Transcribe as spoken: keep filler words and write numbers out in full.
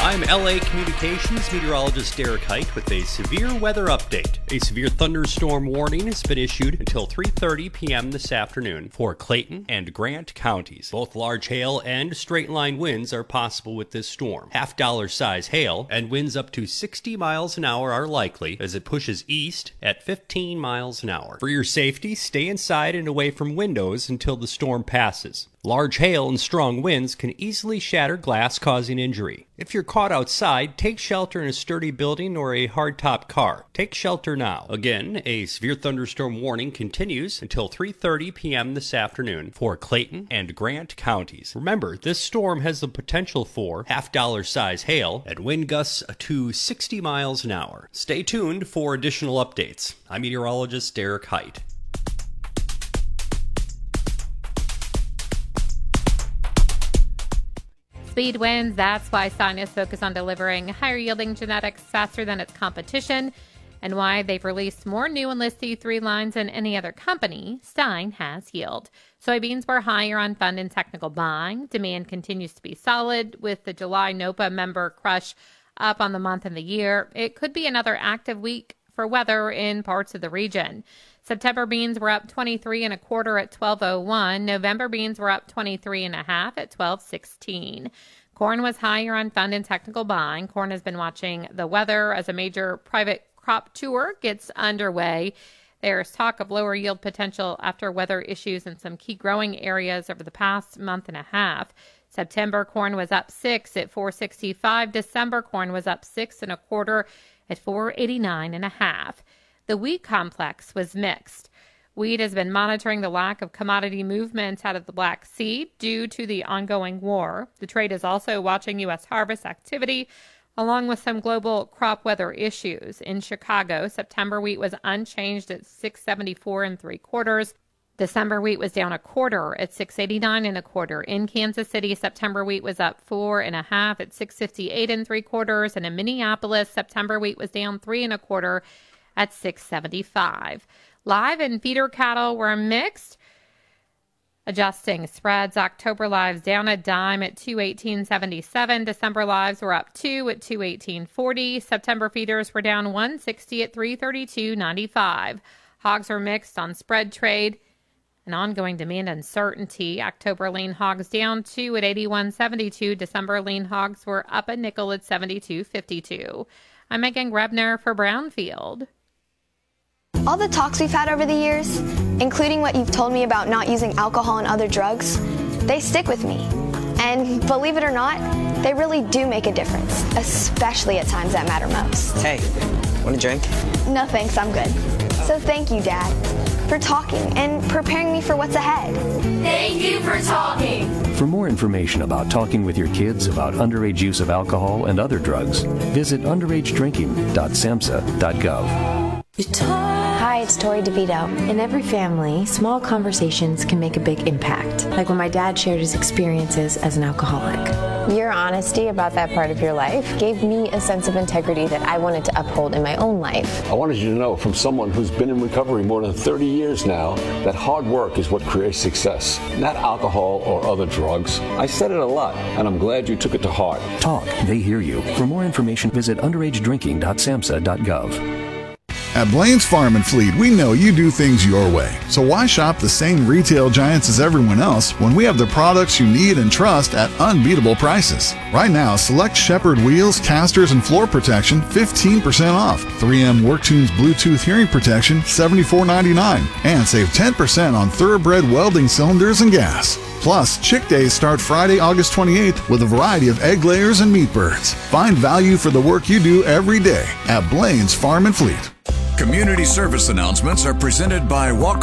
I'm L A Communications meteorologist Derek Height with a severe weather update. A severe thunderstorm warning has been issued until three thirty p.m. this afternoon for Clayton and Grant counties. Both large hail and straight-line winds are possible with this storm. Half-dollar size hail and winds up to sixty miles an hour are likely as it pushes east at fifteen miles an hour. For your safety, stay inside and away from windows until the storm passes. Large hail and strong winds can easily shatter glass, causing injury. If you're caught outside, take shelter in a sturdy building or a hardtop car. Take shelter now. Again, a severe thunderstorm warning continues until three thirty p.m. this afternoon for Clayton and Grant counties. Remember, this storm has the potential for half-dollar size hail and wind gusts to sixty miles an hour. Stay tuned for additional updates. I'm meteorologist Derek Height. Speed wins. That's why Stein is focused on delivering higher yielding genetics faster than its competition, and why they've released more new Enlist E three lines than any other company. Stein has yield. Soybeans were higher on fund and technical buying. Demand continues to be solid with the July NOPA member crush up on the month and the year. It could be another active week for weather in parts of the region. September beans were up twenty-three and a quarter at twelve oh one. November beans were up twenty-three and a half at twelve sixteen. Corn was higher on fund and technical buying. Corn has been watching the weather as a major private crop tour gets underway. There's talk of lower yield potential after weather issues in some key growing areas over the past month and a half. September corn was up six at four sixty-five. December corn was up six and a quarter at four eighty-nine and a half. The wheat complex was mixed. Wheat has been monitoring the lack of commodity movements out of the Black Sea due to the ongoing war. The trade is also watching U S harvest activity, along with some global crop weather issues. In Chicago, September wheat was unchanged at six seventy-four and three quarters. December wheat was down a quarter at six eighty-nine and a quarter. In Kansas City, September wheat was up four and a half at six fifty-eight and three quarters. And in Minneapolis, September wheat was down three and a quarter at six seventy-five. Live and feeder cattle were mixed. Adjusting spreads, October lives down a dime at two eighteen seventy-seven. December lives were up two at two eighteen forty. September feeders were down one sixty at three thirty-two ninety-five. Hogs were mixed on spread trade and ongoing demand uncertainty. October lean hogs down two at eighty-one seventy-two. December lean hogs were up a nickel at seventy-two fifty-two. I'm Megan Grebner for Brownfield. All the talks we've had over the years, including what you've told me about not using alcohol and other drugs, they stick with me. And believe it or not, they really do make a difference, especially at times that matter most. Hey, want a drink? No thanks, I'm good. So thank you, Dad, for talking and preparing me for what's ahead. Thank you for talking. For more information about talking with your kids about underage use of alcohol and other drugs, visit underage drinking dot samhsa dot gov. Hi, it's Tori DeVito. In every family, small conversations can make a big impact, like when my dad shared his experiences as an alcoholic. Your honesty about that part of your life gave me a sense of integrity that I wanted to uphold in my own life. I wanted you to know from someone who's been in recovery more than thirty years now that hard work is what creates success, not alcohol or other drugs. I said it a lot, and I'm glad you took it to heart. Talk, they hear you. For more information, visit underage drinking dot samhsa dot gov. At Blaine's Farm and Fleet, we know you do things your way. So why shop the same retail giants as everyone else when we have the products you need and trust at unbeatable prices? Right now, select Shepherd wheels, casters, and floor protection fifteen percent off. three M WorkTunes Bluetooth hearing protection seventy-four ninety-nine. And save ten percent on Thoroughbred welding cylinders and gas. Plus, Chick Days start Friday, August twenty-eighth with a variety of egg layers and meat birds. Find value for the work you do every day at Blaine's Farm and Fleet. Community service announcements are presented by Walk